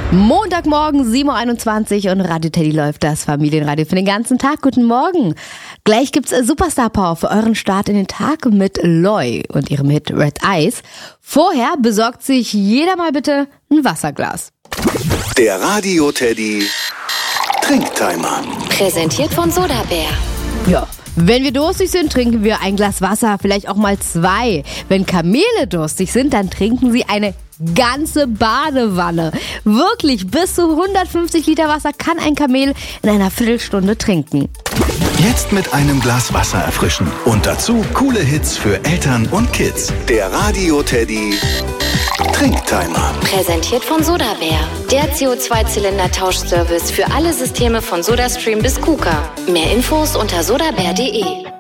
Montagmorgen, 7.21 Uhr und Radio Teddy läuft, das Familienradio für den ganzen Tag. Guten Morgen. Gleich gibt's Superstar Power für euren Start in den Tag mit Loi und ihrem Hit Red Eyes. Vorher besorgt sich jeder mal bitte ein Wasserglas. Der Radio Teddy Trinktimer. Präsentiert von Sodabär. Ja. Wenn wir durstig sind, trinken wir ein Glas Wasser, vielleicht auch mal 2. Wenn Kamele durstig sind, dann trinken sie eine ganze Badewanne. Wirklich, bis zu 150 Liter Wasser kann ein Kamel in einer Viertelstunde trinken. Jetzt mit einem Glas Wasser erfrischen. Und dazu coole Hits für Eltern und Kids. Der Radio Teddy Trinktimer. Präsentiert von Sodabär. Der CO2-Zylinder-Tauschservice für alle Systeme von SodaStream bis KUKA. Mehr Infos unter sodabär.de.